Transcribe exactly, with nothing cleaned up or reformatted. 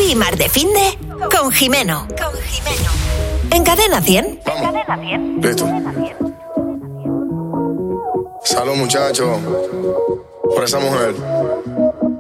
Javi y Mar de Finde con Jimeno. Con Jimeno. En Cadena cien. Vamos. En Cadena cien. Listo. Salud, muchachos. Por esa mujer.